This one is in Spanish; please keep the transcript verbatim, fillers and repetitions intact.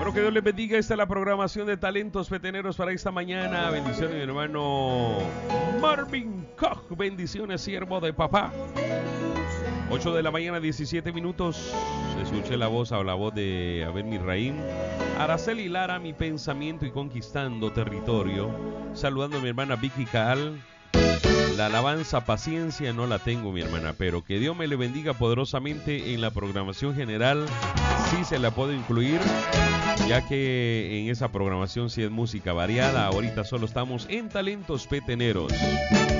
Bueno, que Dios les bendiga. Esta es la programación de Talentos Peteneros para esta mañana. Bendiciones, mi hermano Marvin Koch. Bendiciones, siervo de papá. ocho de la mañana, diecisiete minutos. Escuché la voz, o la voz de Abel Misraín. Araceli Lara, mi pensamiento y conquistando territorio. Saludando a mi hermana Vicky Caal. La alabanza, paciencia, no la tengo, mi hermana, pero que Dios me le bendiga poderosamente en la programación general. Sí se la puedo incluir, ya que en esa programación sí es música variada. Ahorita solo estamos en Talentos Peteneros.